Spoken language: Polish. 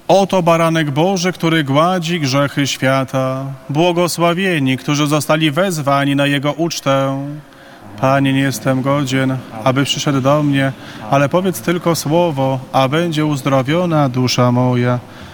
Oto baranek Boży, który gładzi grzechy świata. Błogosławieni, którzy zostali wezwani na Jego ucztę. Panie, nie jestem godzien, aby przyszedł do mnie, ale powiedz tylko słowo, a będzie uzdrowiona dusza moja.